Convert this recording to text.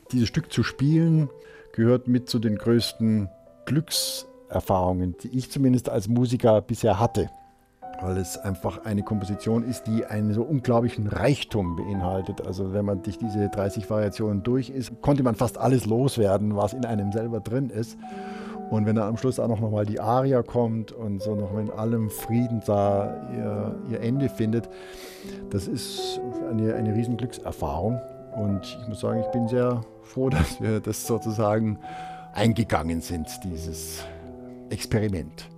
Dieses Stück zu spielen gehört mit zu den größten Glückserfahrungen, die ich zumindest als Musiker bisher hatte. Weil es einfach eine Komposition ist, die einen so unglaublichen Reichtum beinhaltet. Also wenn man durch diese 30 Variationen durch ist, konnte man fast alles loswerden, was in einem selber drin ist. Und wenn dann am Schluss auch noch mal die Aria kommt und so noch in allem Frieden da ihr Ende findet, das ist eine riesen Glückserfahrung. Und ich muss sagen, ich bin sehr froh, dass wir das sozusagen eingegangen sind, dieses Experiment.